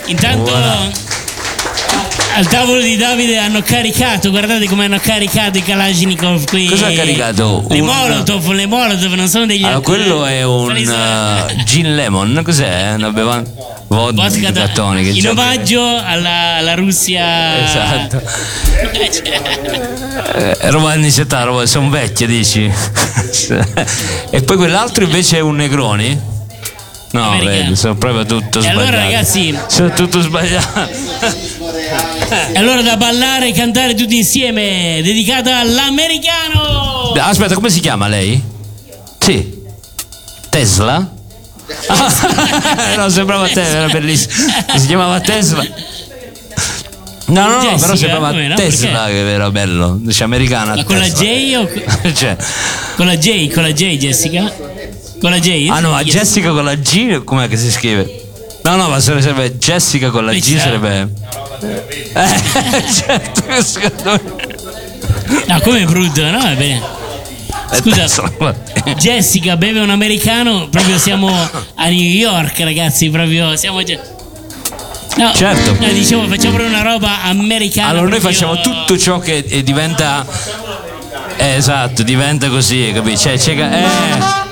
Intanto al tavolo di Davide hanno caricato, guardate come hanno caricato i Kalashnikov qui. Cosa ha caricato? Le Molotov non sono degli allora, quello è un gin lemon, cos'è? Una bevanda vodka tonica in omaggio alla Russia. Esatto. Roba anni 70, sono vecchie, dici? E poi quell'altro invece è un Negroni? No, vedi, sono proprio tutto sbagliato. E allora ragazzi, sono tutto sbagliato. E allora da ballare e cantare tutti insieme, dedicata all'americano. Aspetta, come si chiama lei? Sì. Tesla? No, sembrava te, era bellissimo. Si chiamava Tesla. No, Jessica, però sembrava Tesla, che era bello. Dice americana. Ma con la J o cioè. Con la J, Jessica? Con la J? Ah no, ma Jessica con la G com'è che si scrive? No, ma sarebbe Jessica con la G sarebbe. Certo, secondo me. No, come brutto, no? È bene. Scusa, Jessica beve un americano, proprio siamo a New York, ragazzi, proprio siamo già. No, certo. No, dicevo, facciamo una roba americana. Allora noi facciamo tutto ciò che diventa. Esatto, diventa così, capisci? Cioè,